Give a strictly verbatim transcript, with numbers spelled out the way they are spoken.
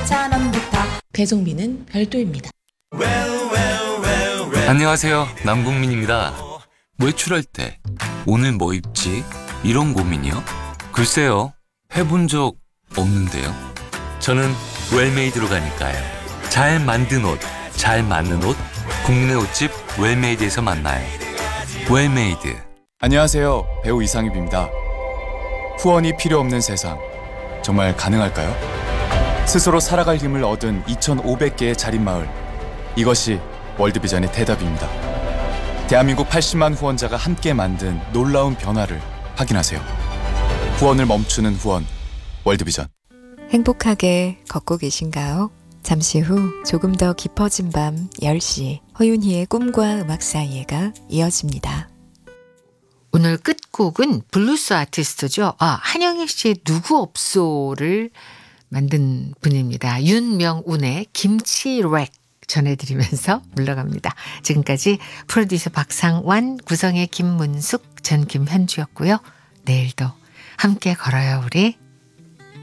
오천 원부터. 배송비는 별도입니다. 안녕하세요, 남궁민입니다. 외출할 때 오늘 뭐 입지? 이런 고민이요? 글쎄요, 해본 적 없는데요. 저는 웰메이드로 가니까요. 잘 만든 옷, 잘 맞는 옷, 국민의 옷집 웰메이드에서 만나요. 웰메이드. 안녕하세요, 배우 이상엽입니다. 후원이 필요 없는 세상, 정말 가능할까요? 스스로 살아갈 힘을 얻은 이천오백 개의 자립마을, 이것이 월드비전의 대답입니다. 대한민국 팔십만 후원자가 함께 만든 놀라운 변화를 확인하세요. 후원을 멈추는 후원, 월드비전. 행복하게 걷고 계신가요? 잠시 후 조금 더 깊어진 밤 열 시 허윤희의 꿈과 음악 사이에가 이어집니다. 오늘 끝곡은 블루스 아티스트죠. 아, 한영애 씨의 누구 없소를 만든 분입니다. 윤명운의 김치렉 전해드리면서 물러갑니다. 지금까지 프로듀서 박상완, 구성의 김문숙, 전 김현주였고요. 내일도 함께 걸어요 우리.